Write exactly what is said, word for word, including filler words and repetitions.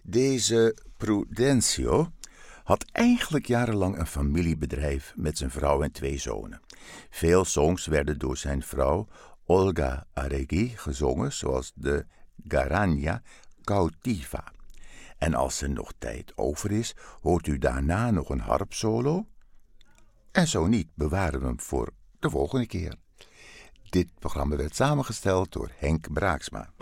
Deze Prudencio had eigenlijk jarenlang een familiebedrijf met zijn vrouw en twee zonen. Veel songs werden door zijn vrouw Olga Arregui gezongen, zoals de Garania Cautiva. En als er nog tijd over is, hoort u daarna nog een harpsolo. En zo niet, bewaren we hem voor de volgende keer. Dit programma werd samengesteld door Henk Braaksma.